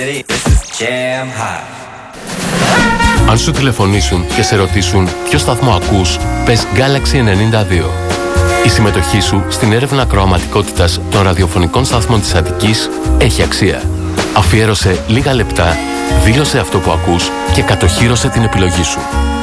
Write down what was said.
Αν σου τηλεφωνήσουν και σε ρωτήσουν ποιο σταθμό ακούς, πες Galaxy 92. Η συμμετοχή σου στην έρευνα ακροαματικότητας των ραδιοφωνικών σταθμών της Αττικής έχει αξία. Αφιέρωσε λίγα λεπτά, δήλωσε αυτό που ακούς και κατοχύρωσε την επιλογή σου.